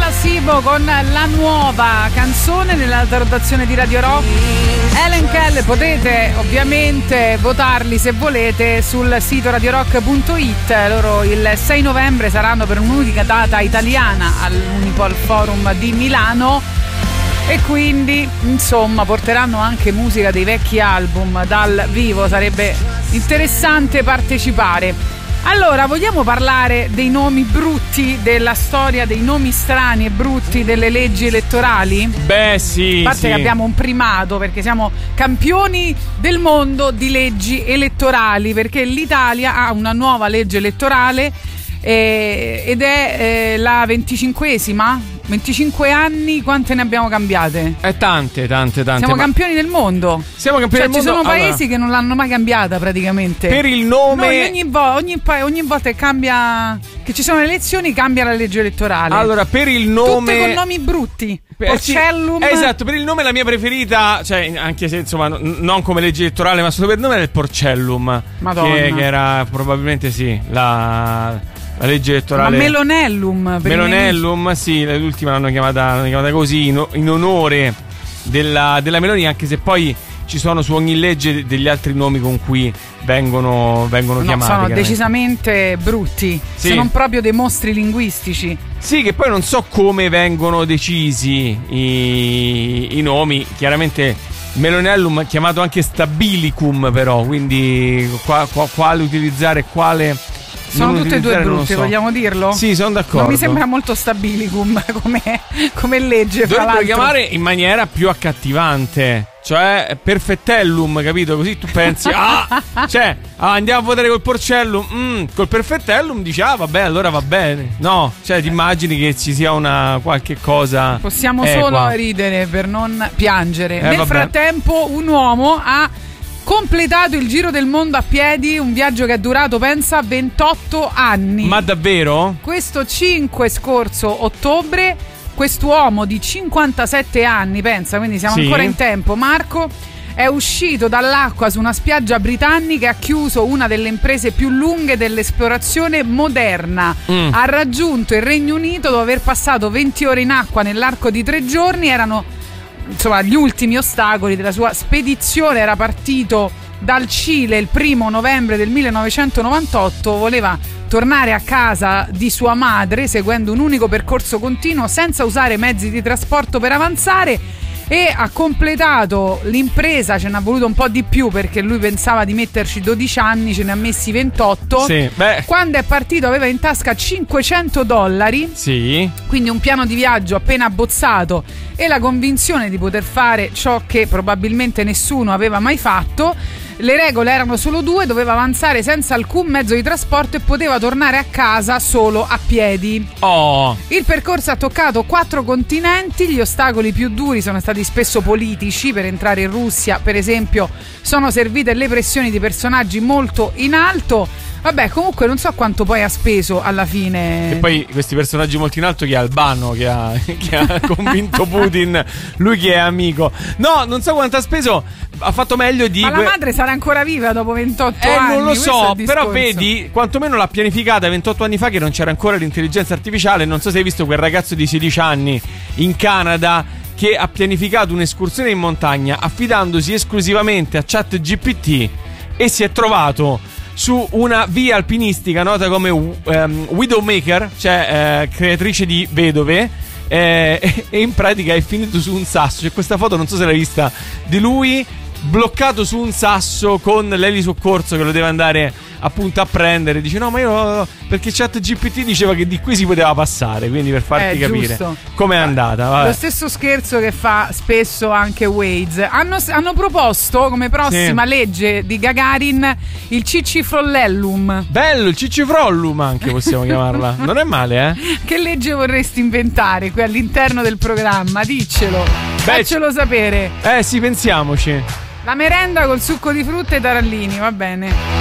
Placebo con la nuova canzone nell'alta rotazione di Radio Rock. Helen Keller, potete ovviamente votarli se volete sul sito radiorock.it. Loro il 6 novembre saranno per un'unica data italiana all'Unipol Forum di Milano e quindi insomma porteranno anche musica dei vecchi album dal vivo. Sarebbe interessante partecipare. Allora, vogliamo parlare dei nomi brutti della storia, dei nomi strani e brutti delle leggi elettorali? Beh, sì. A parte che abbiamo un primato perché siamo campioni del mondo di leggi elettorali, perché l'Italia ha una nuova legge elettorale ed è la 25esima. 25 anni, quante ne abbiamo cambiate? Tante. Siamo campioni del mondo. Siamo campioni del mondo. Ci sono paesi che non l'hanno mai cambiata praticamente. Per il nome. Ogni volta che cambia, che ci sono le elezioni, cambia la legge elettorale. Allora, per il nome. Tutte con nomi brutti. Porcellum. Esatto, per il nome la mia preferita, cioè anche se insomma non come legge elettorale, ma solo per il nome, era il Porcellum. Madonna. Che era probabilmente sì, la legge elettorale. Ma Melonellum, sì, l'ultima l'hanno chiamata così in onore della Meloni, anche se poi ci sono su ogni legge degli altri nomi con cui vengono chiamati. Sono decisamente brutti, sì. Sono proprio dei mostri linguistici. Sì, che poi non so come vengono decisi i nomi, chiaramente Melonellum chiamato anche Stabilicum, però, quindi quale utilizzare, quale sono tutte e due brutte, vogliamo dirlo? Sì, sono d'accordo. Non mi sembra molto Stabilicum come legge. Dovrebbero chiamare in maniera più accattivante, cioè Perfettellum, capito? Così tu pensi, andiamo a votare col Porcellum, col Perfettellum dici, vabbè, allora va bene. No, cioè ti immagini che ci sia una qualche cosa. Possiamo solo ridere per non piangere. Nel vabbè. frattempo un uomo ha completato il giro del mondo a piedi, un viaggio che è durato, pensa, 28 anni. Ma davvero? Questo 5 scorso ottobre, quest'uomo di 57 anni, pensa, quindi siamo ancora in tempo, Marco, è uscito dall'acqua su una spiaggia britannica e ha chiuso una delle imprese più lunghe dell'esplorazione moderna. Ha raggiunto il Regno Unito dopo aver passato 20 ore in acqua nell'arco di 3 giorni. Erano insomma gli ultimi ostacoli della sua spedizione. Era partito dal Cile il 1 novembre del 1998, voleva tornare a casa di sua madre seguendo un unico percorso continuo senza usare mezzi di trasporto per avanzare, e ha completato l'impresa. Ce n'ha voluto un po' di più perché lui pensava di metterci 12 anni, ce ne ha messi 28. Sì, quando è partito aveva in tasca $500, sì, quindi un piano di viaggio appena abbozzato e la convinzione di poter fare ciò che probabilmente nessuno aveva mai fatto. Le regole erano solo 2: doveva avanzare senza alcun mezzo di trasporto e poteva tornare a casa solo a piedi. Il percorso ha toccato 4 continenti. Gli ostacoli più duri sono stati spesso politici. Per entrare in Russia, per esempio, sono servite le pressioni di personaggi molto in alto. Vabbè, comunque non so quanto poi ha speso alla fine. E poi questi personaggi molto in alto, che è Albano, che ha convinto Putin, lui che è amico. No, non so quanto ha speso, ha fatto meglio di... Ma la madre sarà ancora viva dopo 28 anni? Non lo so, però vedi, quantomeno l'ha pianificata 28 anni fa, che non c'era ancora l'intelligenza artificiale. Non so se hai visto quel ragazzo di 16 anni in Canada che ha pianificato un'escursione in montagna affidandosi esclusivamente a ChatGPT e si è trovato su una via alpinistica nota come Widowmaker, cioè creatrice di vedove, e in pratica è finito su un sasso. C'è questa foto, non so se l'hai vista, di lui bloccato su un sasso con l'elisoccorso che lo deve andare appunto a prendere. Dice no, ma io, perché ChatGPT diceva che di qui si poteva passare, quindi per farti capire com'è andata. Vabbè. Lo stesso scherzo che fa spesso anche Waze. Hanno proposto come prossima legge di Gagarin il Cicifrollellum. Bello, il Cicifrollum anche possiamo chiamarla. Non è male, eh? Che legge vorresti inventare qui all'interno del programma? Diccelo, faccelo sapere. Sì, pensiamoci. La merenda col succo di frutta e tarallini, va bene.